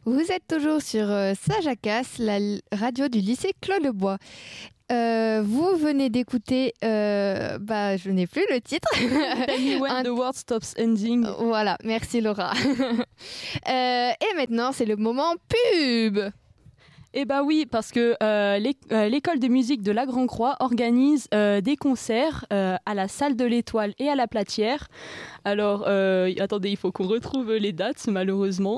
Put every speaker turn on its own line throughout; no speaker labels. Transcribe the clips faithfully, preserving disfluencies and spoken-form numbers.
Vous êtes toujours sur euh, Saint-Jacques, la l- radio du lycée Claude Lebois. Euh, vous venez d'écouter, euh, bah, je n'ai plus le titre.
Tell me when
Un-
the world stops ending.
Voilà, merci Laura. Euh, et maintenant, c'est le moment pub.
Eh bah oui, parce que euh, l'é- euh, l'école de musique de la Grand Croix organise euh, des concerts euh, à la salle de l'Étoile et à la Platière. Alors, euh, attendez, il faut qu'on retrouve les dates, malheureusement.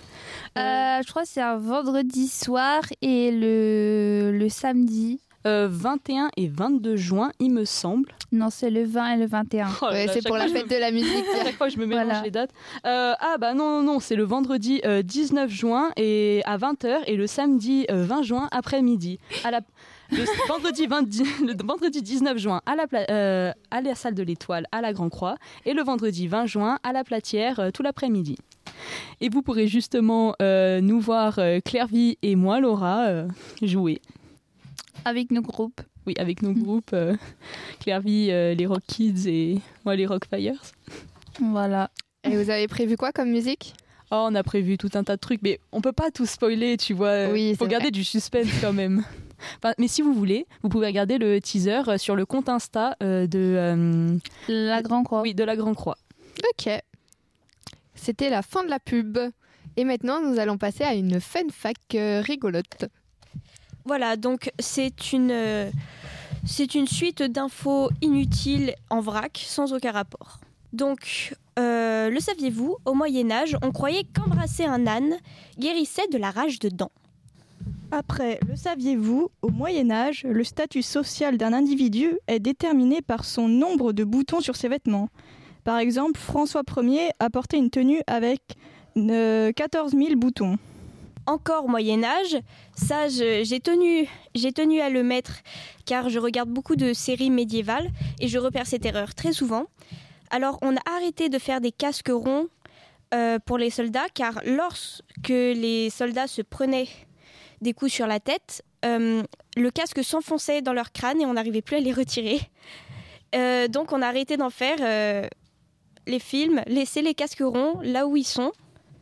Euh, je crois que c'est un vendredi soir et le, le samedi.
Euh, vingt et un et vingt-deux juin, il me semble.
Non, c'est le vingt et le vingt et un.
Oh là
Ouais,
là,
c'est
chaque
pour la
fois, je
fête
me-
de la musique.
À chaque fois, je me mélange
Voilà.
les dates. Euh, ah bah non, non, non, c'est le vendredi euh, dix-neuf juin et à vingt heures et le samedi euh, vingt juin après-midi. À la... Le vendredi, vingt le vendredi dix-neuf juin à la, pla- euh, à la salle de l'Étoile à la Grand Croix et le vendredi vingt juin à la Platière euh, tout l'après-midi. Et vous pourrez justement euh, nous voir, euh, Clairvy et moi, Laura, euh, jouer.
Avec nos groupes.
Oui, avec nos groupes, euh, Clairvy, euh, les Rock Kids et moi, les Rock Fires.
Voilà.
Et vous avez prévu quoi comme musique?
Oh, on a prévu tout un tas de trucs, mais on peut pas tout spoiler, tu vois.
Oui,
faut
c'est
garder
vrai.
du suspense quand même. Enfin, mais si vous voulez, vous pouvez regarder le teaser euh, sur le compte Insta euh, de, euh,
La Grand Croix.
oui, de la Grand Croix.
Ok. C'était la fin de la pub. Et maintenant, nous allons passer à une fun fact euh, rigolote.
Voilà, donc c'est une, euh, c'est une suite d'infos inutiles en vrac, sans aucun rapport. Donc, euh, le saviez-vous, au Moyen-Âge, on croyait qu'embrasser un âne guérissait de la rage de dents.
Après, le saviez-vous, au Moyen-Âge, le statut social d'un individu est déterminé par son nombre de boutons sur ses vêtements. Par exemple, François Ier a porté une tenue avec euh, quatorze mille boutons.
Encore au Moyen-Âge, ça je- j'ai tenu, j'ai tenu à le mettre car je regarde beaucoup de séries médiévales et je repère cette erreur très souvent. Alors on a arrêté de faire des casques ronds euh, pour les soldats car lorsque les soldats se prenaient des coups sur la tête, euh, le casque s'enfonçait dans leur crâne et on n'arrivait plus à les retirer. Euh, donc on a arrêté d'en faire euh, les films, laisser les casques ronds là où ils sont.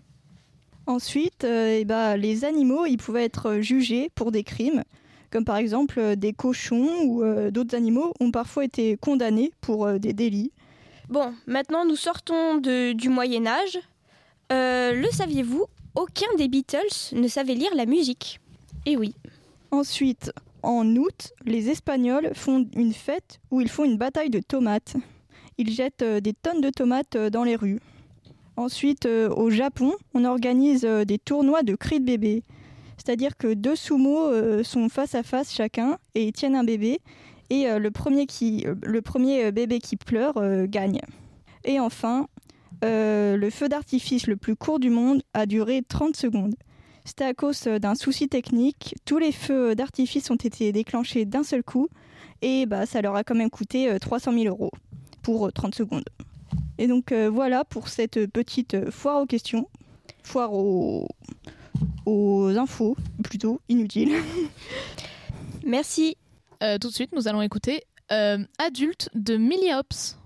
Ensuite, euh, eh ben, les animaux ils pouvaient être jugés pour des crimes, comme par exemple euh, des cochons ou euh, d'autres animaux ont parfois été condamnés pour euh, des délits.
Bon, maintenant nous sortons de- du Moyen-Âge. Euh, le saviez-vous, aucun des Beatles ne savait lire la musique. Eh oui.
Ensuite, en août, les Espagnols font une fête où ils font une bataille de tomates. Ils jettent euh, des tonnes de tomates euh, dans les rues. Ensuite, euh, au Japon, on organise euh, des tournois de cris de bébé. C'est-à-dire que deux sumo euh, sont face à face chacun et ils tiennent un bébé. Et euh, le premier, qui, euh, le premier euh, bébé qui pleure euh, gagne. Et enfin, euh, le feu d'artifice le plus court du monde a duré trente secondes. C'était à cause d'un souci technique. Tous les feux d'artifice ont été déclenchés d'un seul coup et bah, ça leur a quand même coûté euh, trois cent mille euros pour euh, trente secondes. Et donc euh, voilà pour cette petite foire aux questions, foire aux, aux infos plutôt inutiles.
Merci.
Euh, tout de suite, nous allons écouter euh, Adulte de Millie Hops.